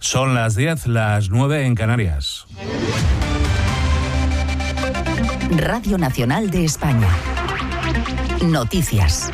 Son las 10, las 9 en Canarias. Radio Nacional de España. Noticias.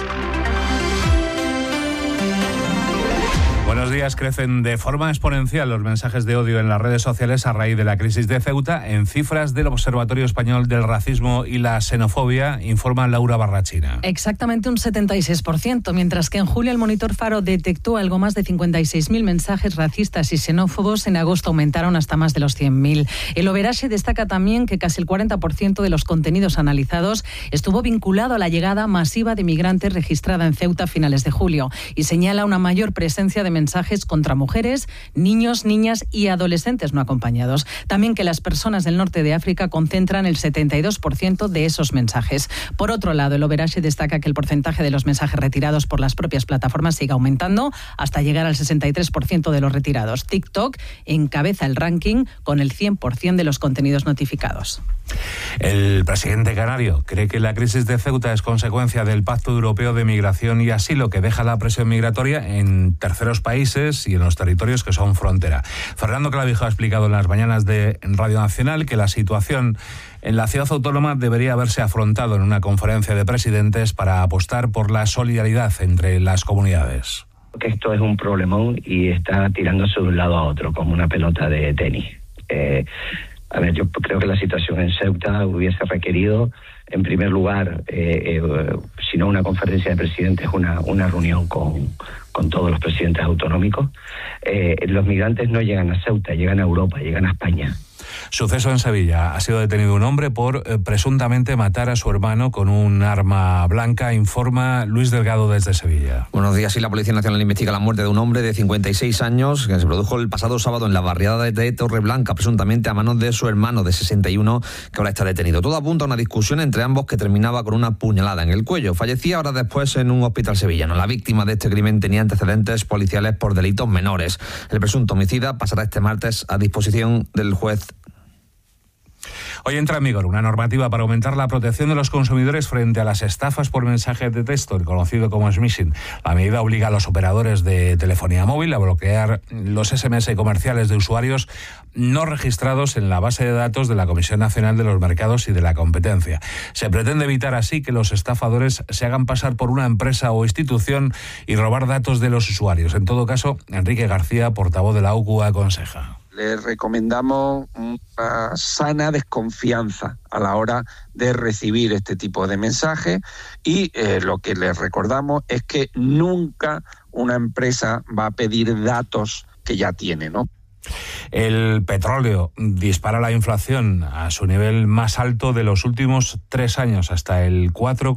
Buenos días. Crecen de forma exponencial los mensajes de odio en las redes sociales a raíz de la crisis de Ceuta. En cifras del Observatorio Español del Racismo y la Xenofobia, informa Laura Barrachina. Exactamente un 76%, mientras que en julio el Monitor Faro detectó algo más de 56.000 mensajes racistas y xenófobos. En agosto aumentaron hasta más de los 100.000. El Overaxe destaca también que casi el 40% de los contenidos analizados estuvo vinculado a la llegada masiva de migrantes registrada en Ceuta a finales de julio y señala una mayor presencia de mensajes contra mujeres, niños, niñas y adolescentes no acompañados. También que las personas del norte de África concentran el 72% de esos mensajes. Por otro lado, el Overaxe destaca que el porcentaje de los mensajes retirados por las propias plataformas sigue aumentando hasta llegar al 63% de los retirados. TikTok encabeza el ranking con el 100% de los contenidos notificados. El presidente canario cree que la crisis de Ceuta es consecuencia del Pacto Europeo de Migración y Asilo, que deja la presión migratoria en terceros países y en los territorios que son frontera. Fernando Clavijo ha explicado en las mañanas de Radio Nacional que la situación en la ciudad autónoma debería haberse afrontado en una conferencia de presidentes para apostar por la solidaridad entre las comunidades. Que esto es un problemón y está tirándose de un lado a otro como una pelota de tenis. A ver, yo creo que la situación en Ceuta hubiese requerido, en primer lugar, si no una conferencia de presidentes, una reunión con todos los presidentes autonómicos. Los migrantes no llegan a Ceuta, llegan a Europa, llegan a España. Suceso en Sevilla. Ha sido detenido un hombre por presuntamente matar a su hermano con un arma blanca, informa Luis Delgado desde Sevilla. Buenos días. Sí, la Policía Nacional investiga la muerte de un hombre de 56 años que se produjo el pasado sábado en la barriada de Torreblanca, presuntamente a manos de su hermano de 61, que ahora está detenido. Todo apunta a una discusión entre ambos que terminaba con una puñalada en el cuello. Fallecía horas después en un hospital sevillano. La víctima de este crimen tenía antecedentes policiales por delitos menores. El presunto homicida pasará este martes a disposición del juez. Hoy entra en vigor una normativa para aumentar la protección de los consumidores frente a las estafas por mensaje de texto, el conocido como smishing. La medida obliga a los operadores de telefonía móvil a bloquear los SMS comerciales de usuarios no registrados en la base de datos de la Comisión Nacional de los Mercados y de la Competencia. Se pretende evitar así que los estafadores se hagan pasar por una empresa o institución y robar datos de los usuarios. En todo caso, Enrique García, portavoz de la UCU, aconseja. Le recomendamos una sana desconfianza a la hora de recibir este tipo de mensajes y lo que les recordamos es que nunca una empresa va a pedir datos que ya tiene, ¿no? El petróleo dispara la inflación a su nivel más alto de los últimos 3 años, hasta el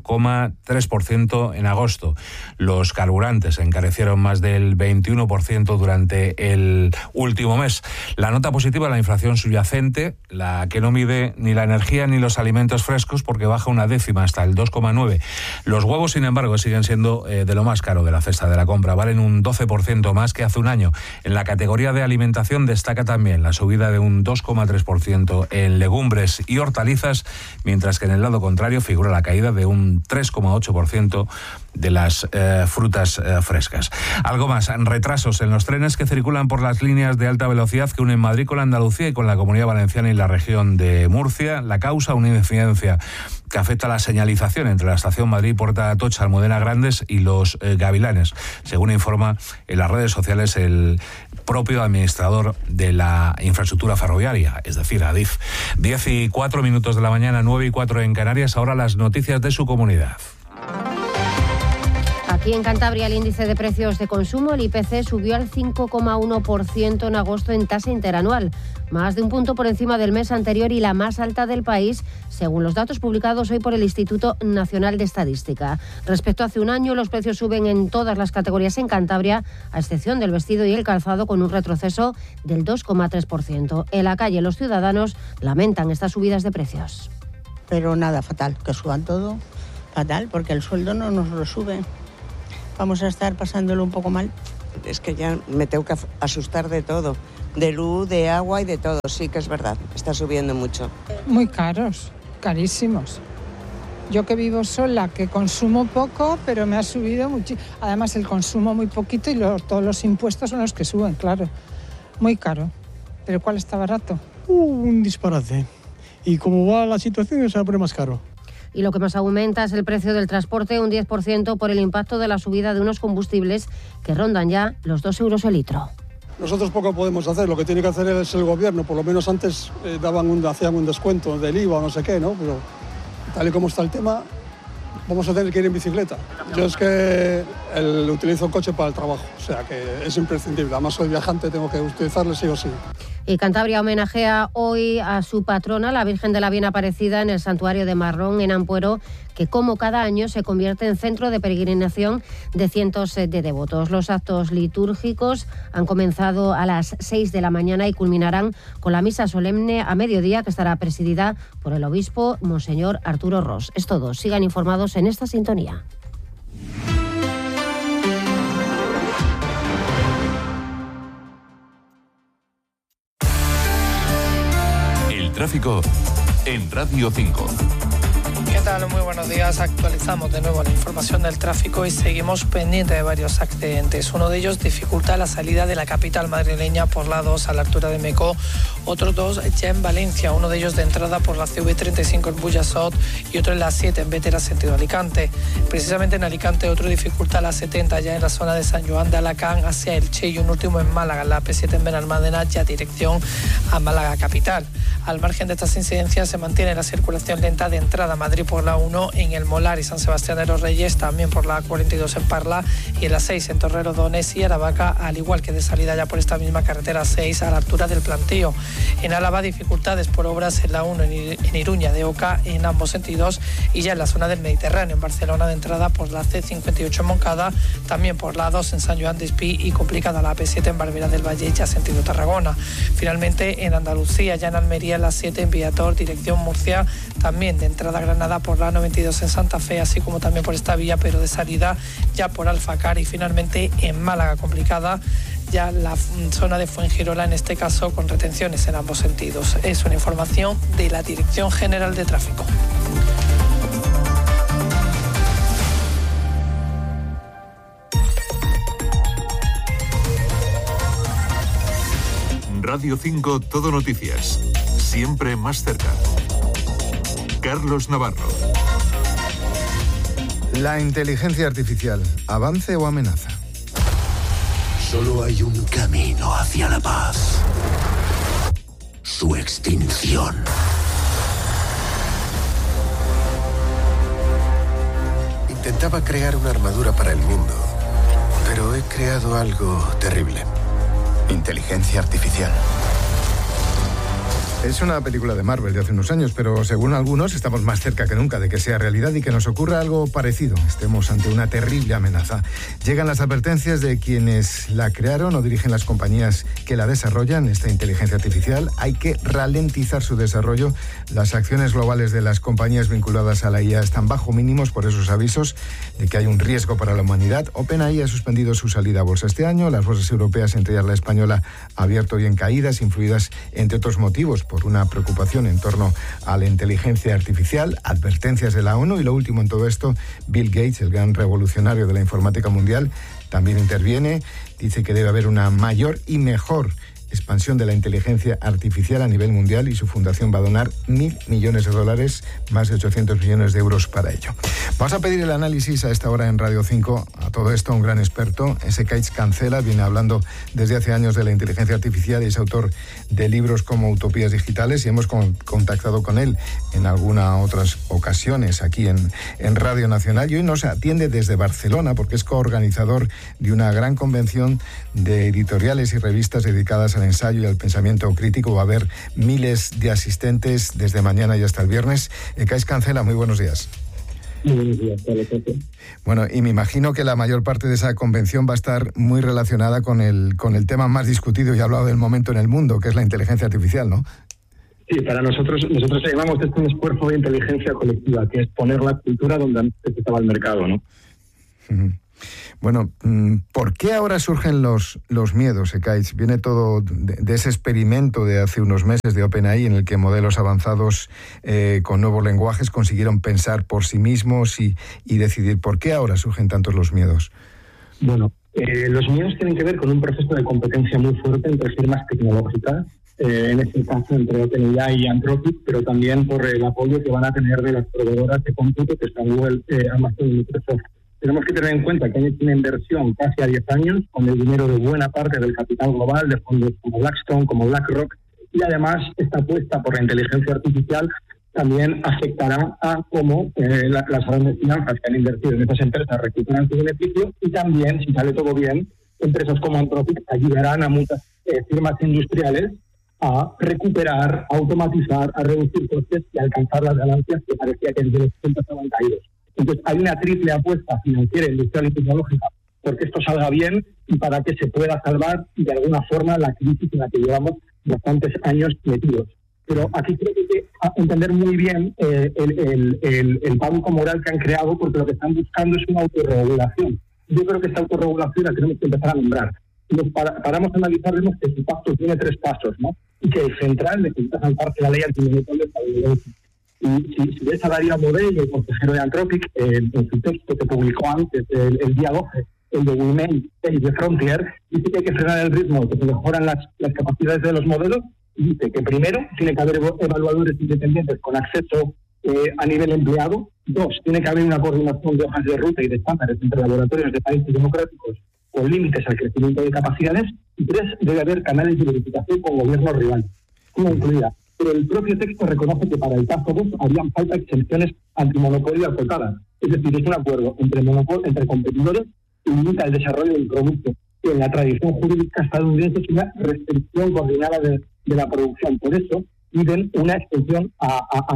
4,3% en agosto. Los carburantes encarecieron más del 21% durante el último mes. La nota positiva es la inflación subyacente, la que no mide ni la energía ni los alimentos frescos, porque baja una décima hasta el 2,9%. Los huevos, sin embargo, siguen siendo de lo más caro de la cesta de la compra. Valen un 12% más que hace un año. En la categoría de alimentación destaca también la subida de un 2,3% en legumbres y hortalizas, mientras que en el lado contrario figura la caída de un 3,8% de las frutas frescas. Algo más, retrasos en los trenes que circulan por las líneas de alta velocidad que unen Madrid con Andalucía y con la Comunidad Valenciana y la región de Murcia. La causa, una incidencia que afecta a la señalización entre la estación Madrid-Puerta Atocha, Almudena Grandes y los Gavilanes, según informa en las redes sociales el propio administrador de la infraestructura ferroviaria, es decir, Adif. 10:04 de la mañana, 9:04 en Canarias. Ahora las noticias de su comunidad. Aquí en Cantabria el índice de precios de consumo, el IPC, subió al 5,1% en agosto en tasa interanual, más de un punto por encima del mes anterior y la más alta del país, según los datos publicados hoy por el Instituto Nacional de Estadística. Respecto a hace un año, los precios suben en todas las categorías en Cantabria, a excepción del vestido y el calzado, con un retroceso del 2,3%. En la calle, los ciudadanos lamentan estas subidas de precios. Pero nada, fatal, que suban todo, fatal, porque el sueldo no nos lo sube. Vamos a estar pasándolo un poco mal. Es que ya me tengo que asustar de todo, de luz, de agua y de todo. Sí que es verdad, está subiendo mucho. Muy caros, carísimos. Yo que vivo sola, que consumo poco, pero me ha subido mucho. Además el consumo muy poquito y todos los impuestos son los que suben, claro. Muy caro. ¿Pero cuál está barato? Un disparate. Y como va la situación, se va a poner más caro. Y lo que más aumenta es el precio del transporte, un 10% por el impacto de la subida de unos combustibles que rondan ya los 2 euros el litro. Nosotros poco podemos hacer, lo que tiene que hacer es el gobierno. Por lo menos antes hacían un descuento del IVA o no sé qué, ¿no? Pero tal y como está el tema, vamos a tener que ir en bicicleta. Yo es que utilizo el coche para el trabajo, o sea que es imprescindible. Además soy viajante, tengo que utilizarlo sí o sí. Y Cantabria homenajea hoy a su patrona, la Virgen de la Bien Aparecida, en el santuario de Marrón, en Ampuero, que como cada año se convierte en centro de peregrinación de cientos de devotos. Los actos litúrgicos han comenzado a las 6 de la mañana y culminarán con la misa solemne a mediodía, que estará presidida por el obispo Monseñor Arturo Ros. Es todo. Sigan informados en esta sintonía. Tráfico en Radio 5. ¿Qué tal? Muy buenos días. Actualizamos de nuevo la información del tráfico y seguimos pendientes de varios accidentes. Uno de ellos dificulta la salida de la capital madrileña por la 2 a la altura de Mecó. Otros dos ya en Valencia, uno de ellos de entrada por la CV35 en Burjasot y otro en la 7 en Bétera, sentido Alicante. Precisamente en Alicante otro dificulta la 70 ya en la zona de San Joan de Alacant hacia Elche y un último en Málaga, la P7 en Benalmádena, ya dirección a Málaga capital. Al margen de estas incidencias se mantiene la circulación lenta de entrada a Madrid por la 1 en El Molar y San Sebastián de los Reyes, también por la 42 en Parla y en la 6 en Torrelodones y Aravaca, al igual que de salida ya por esta misma carretera 6 a la altura del Plantío. En Álava dificultades por obras en la 1 en Iruña de Oca en ambos sentidos y ya en la zona del Mediterráneo en Barcelona de entrada por la C58 en Moncada, también por la 2 en San Joan de Espí y complicada la P7 en Barbera del Valle ya sentido Tarragona. Finalmente en Andalucía, ya en Almería la 7 en Viator dirección Murcia, también de entrada a Granada por la 92 en Santa Fe, así como también por esta vía, pero de salida ya por Alfacar y finalmente en Málaga complicada ya la zona de Fuengirola, en este caso con retenciones en ambos sentidos. Es una información de la Dirección General de Tráfico. Radio 5 Todo Noticias. Siempre más cerca. Carlos Navarro. La inteligencia artificial, ¿avance o amenaza? Solo hay un camino hacia la paz. Su extinción. Intentaba crear una armadura para el mundo, pero he creado algo terrible. Inteligencia artificial. Es una película de Marvel de hace unos años, pero según algunos estamos más cerca que nunca de que sea realidad y que nos ocurra algo parecido. Estemos ante una terrible amenaza. Llegan las advertencias de quienes la crearon o dirigen las compañías que la desarrollan, esta inteligencia artificial. Hay que ralentizar su desarrollo. Las acciones globales de las compañías vinculadas a la IA están bajo mínimos por esos avisos de que hay un riesgo para la humanidad. OpenAI ha suspendido su salida a bolsa este año. Las bolsas europeas, entre ellas la española, ha abierto hoy en caídas, influidas, entre otros motivos, por una preocupación en torno a la inteligencia artificial, advertencias de la ONU y lo último en todo esto, Bill Gates, el gran revolucionario de la informática mundial, también interviene, dice que debe haber una mayor y mejor expansión de la inteligencia artificial a nivel mundial y su fundación va a donar $1.000 millones, más de 800 millones de euros para ello. Vamos a pedir el análisis a esta hora en Radio 5 a todo esto, un gran experto, Kees Cancela, viene hablando desde hace años de la inteligencia artificial y es autor de libros como Utopías Digitales y hemos contactado con él en algunas otras ocasiones aquí en Radio Nacional y hoy nos atiende desde Barcelona porque es coorganizador de una gran convención de editoriales y revistas dedicadas al ensayo y al pensamiento crítico. Va a haber miles de asistentes desde mañana y hasta el viernes. Kees Cancela, muy buenos días. Muy buenos días, Carlos. Bueno, y me imagino que la mayor parte de esa convención va a estar muy relacionada con el tema más discutido y hablado del momento en el mundo, que es la inteligencia artificial, ¿no? Sí, para nosotros llamamos esto un esfuerzo de inteligencia colectiva, que es poner la cultura donde antes estaba el mercado, ¿no? Uh-huh. Bueno, ¿por qué ahora surgen los miedos, Kees? Viene todo de ese experimento de hace unos meses de OpenAI en el que modelos avanzados con nuevos lenguajes consiguieron pensar por sí mismos y decidir. ¿Por qué ahora surgen tantos los miedos? Bueno, Los miedos tienen que ver con un proceso de competencia muy fuerte entre firmas tecnológicas, en este caso entre OpenAI y Anthropic, pero también por el apoyo que van a tener de las proveedoras de cómputo que están Google, Amazon y Microsoft. Tenemos que tener en cuenta que han hecho una inversión casi a 10 años con el dinero de buena parte del capital global, de fondos como Blackstone, como BlackRock, y además esta apuesta por la inteligencia artificial también afectará a cómo las grandes finanzas que han invertido en estas empresas recuperan su beneficio, y también, si sale todo bien, empresas como Anthropic ayudarán a muchas firmas industriales a recuperar, a automatizar, a reducir costes y a alcanzar las ganancias que parecía que desde los 80 estaban caídos. Entonces hay una triple apuesta financiera, industrial y tecnológica porque esto salga bien y para que se pueda salvar de alguna forma la crisis en la que llevamos bastantes años metidos. Pero aquí creo que hay que entender muy bien el banco moral que han creado, porque lo que están buscando es una autorregulación. Yo creo que esta autorregulación la tenemos que empezar a nombrar. Si nos paramos a analizar, vemos que su pacto tiene 3 pasos, ¿no? Y que el central necesita saltarse la ley antimonopolio estadounidense. Y si ves a Darío Modell, el consejero de Anthropic, en su texto que publicó antes, el día 12, el de We Made the Frontier, dice que hay que frenar el ritmo, que se mejoran las capacidades de los modelos, y dice que primero tiene que haber evaluadores independientes con acceso a nivel empleado. 2, tiene que haber una coordinación de hojas de ruta y de estándares entre laboratorios de países democráticos con límites al crecimiento de capacidades. Y 3, debe haber canales de verificación con gobiernos rivales, como incluida. Pero el propio texto reconoce que para el paso 2 harían falta exenciones antimonopolio acotadas. Es decir, es un acuerdo entre competidores que limita el desarrollo del producto, que en la tradición jurídica estadounidense es una restricción coordinada de la producción. Por eso piden una extensión a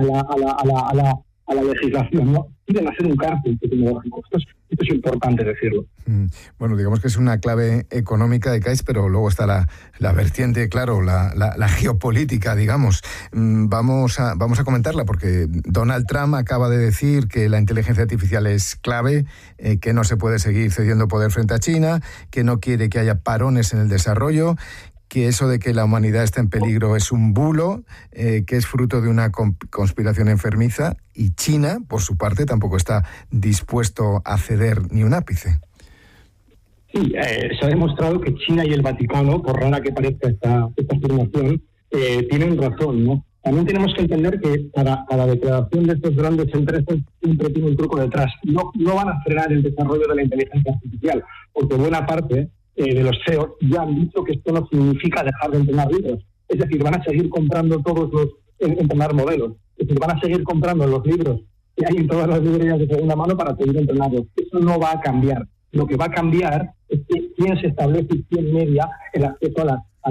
la legislación, ¿no? Quieren hacer un cárcel tecnológico. Esto es importante decirlo. Bueno, digamos que es una clave económica de CAIS, pero luego está la vertiente, claro, la geopolítica, digamos. Vamos a comentarla, porque Donald Trump acaba de decir que la inteligencia artificial es clave, que no se puede seguir cediendo poder frente a China, que no quiere que haya parones en el desarrollo, que eso de que la humanidad está en peligro es un bulo, que es fruto de una conspiración enfermiza, y China, por su parte, tampoco está dispuesto a ceder ni un ápice. Sí, se ha demostrado que China y el Vaticano, por rara que parezca esta afirmación, tienen razón, ¿no? También tenemos que entender que para la declaración de estas grandes empresas siempre tiene un truco detrás. No van a frenar el desarrollo de la inteligencia artificial, porque buena parte de los CEOs ya han dicho que esto no significa dejar de entrenar libros. Es decir, van a seguir comprando entrenar modelos. Es decir, van a seguir comprando los libros que hay en todas las librerías de segunda mano para seguir entrenarlos. Eso no va a cambiar. Lo que va a cambiar es que quién se establece y quién media el acceso a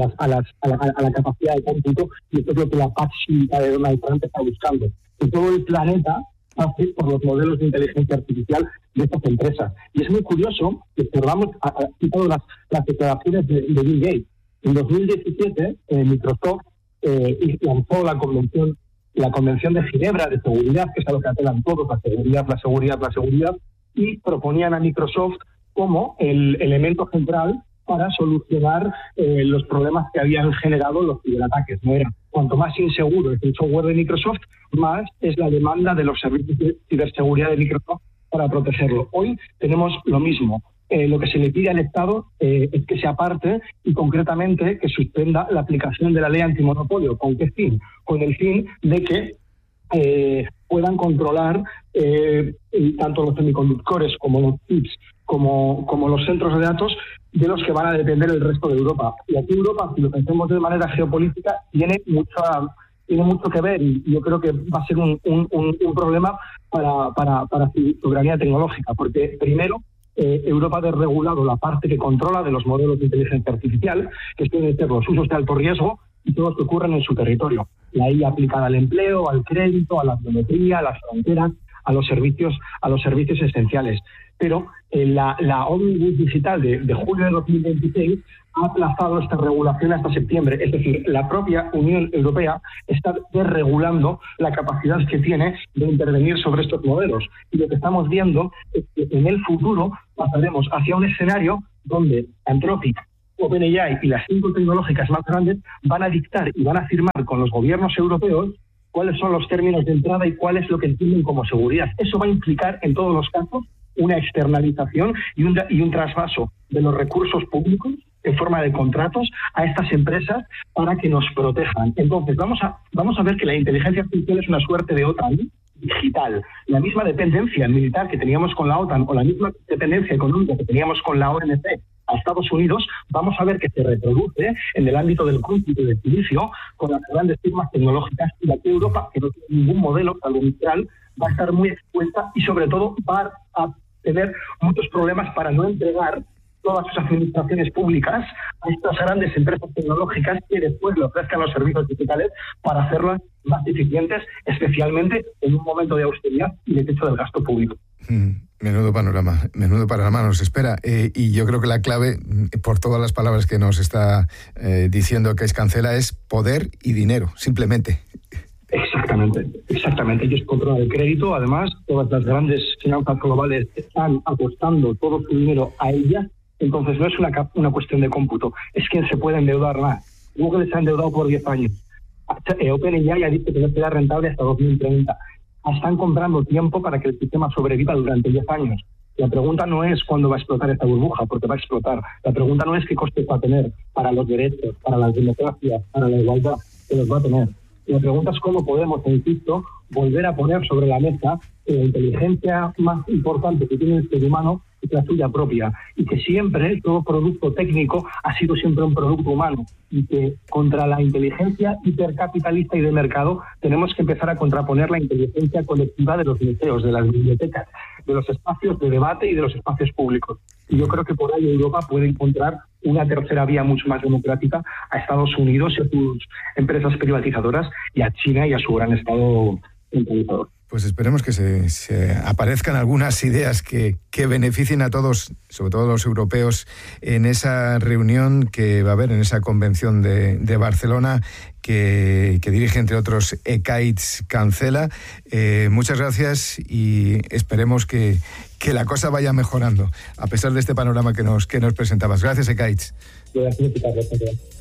la capacidad de cómputo, y esto es lo que la paz cívica de Donald Trump está buscando. Que todo el planeta pase por los modelos de inteligencia artificial de estas empresas. Y es muy curioso que observamos las declaraciones de Bill Gates. En 2017, Microsoft lanzó la Convención de Ginebra de Seguridad, que es a lo que apelan todos, la seguridad, y proponían a Microsoft como el elemento central para solucionar los problemas que habían generado los ciberataques. No era cuanto más inseguro es el software de Microsoft, más es la demanda de los servicios de ciberseguridad de Microsoft para protegerlo. Hoy tenemos lo mismo. Lo que se le pide al Estado es que se aparte y concretamente que suspenda la aplicación de la ley antimonopolio. ¿Con qué fin? Con el fin de que puedan controlar tanto los semiconductores como los chips, como los centros de datos de los que van a depender el resto de Europa. Y aquí Europa, si lo pensamos de manera geopolítica, tiene mucho que ver, y yo creo que va a ser un problema para su soberanía tecnológica, porque primero Europa ha desregulado la parte que controla de los modelos de inteligencia artificial, que suelen ser los usos de alto riesgo y todos los que ocurren en su territorio. La IA aplicada al empleo, al crédito, a la biometría, a las fronteras, a los servicios esenciales. Pero la Omnibus Digital de julio de 2026 ha aplazado esta regulación hasta septiembre. Es decir, la propia Unión Europea está desregulando la capacidad que tiene de intervenir sobre estos modelos. Y lo que estamos viendo es que en el futuro pasaremos hacia un escenario donde Anthropic, OpenAI y las 5 tecnológicas más grandes van a dictar y van a firmar con los gobiernos europeos cuáles son los términos de entrada y cuál es lo que entienden como seguridad. Eso va a implicar, en todos los casos, una externalización y un trasvaso de los recursos públicos en forma de contratos a estas empresas para que nos protejan. Entonces, vamos a ver que la inteligencia artificial es una suerte de OTAN digital. La misma dependencia militar que teníamos con la OTAN o la misma dependencia económica que teníamos con la OMC a Estados Unidos, vamos a ver que se reproduce en el ámbito del cómputo de silicio con las grandes firmas tecnológicas, y aquí Europa, que no tiene ningún modelo salvo Mistral, va a estar muy expuesta y sobre todo va a tener muchos problemas para no entregar todas sus administraciones públicas a estas grandes empresas tecnológicas que después le ofrezcan los servicios digitales para hacerlas más eficientes, especialmente en un momento de austeridad y de techo del gasto público. Menudo panorama nos espera. Y yo creo que la clave, por todas las palabras que nos está diciendo Keitch Cancela, es poder y dinero, simplemente. Exactamente. Ellos controlan el crédito. Además, todas las grandes finanzas globales están apostando todo su dinero a ellas. Entonces, no es una cuestión de cómputo. Es quien se puede endeudar más. Google se ha endeudado por 10 años. OpenAI ha dicho que no será rentable hasta 2030. Están comprando tiempo para que el sistema sobreviva durante 10 años. La pregunta no es cuándo va a explotar esta burbuja, porque va a explotar. La pregunta no es qué costes va a tener para los derechos, para las democracias, para la igualdad, que los va a tener. La pregunta es cómo podemos, insisto, volver a poner sobre la mesa que la inteligencia más importante que tiene el ser humano es la suya propia, y que siempre todo producto técnico ha sido siempre un producto humano, y que contra la inteligencia hipercapitalista y de mercado tenemos que empezar a contraponer la inteligencia colectiva de los museos, de las bibliotecas, de los espacios de debate y de los espacios públicos. Y yo creo que por ahí Europa puede encontrar una tercera vía mucho más democrática a Estados Unidos y a sus empresas privatizadoras, y a China y a su gran Estado centralizador. Pues esperemos que se aparezcan algunas ideas que beneficien a todos, sobre todo a los europeos, en esa reunión que va a haber, en esa convención de Barcelona, que dirige, entre otros, Keitch Cancela. Muchas gracias y esperemos que la cosa vaya mejorando, a pesar de este panorama que nos presentabas. Gracias, Keitch. Gracias.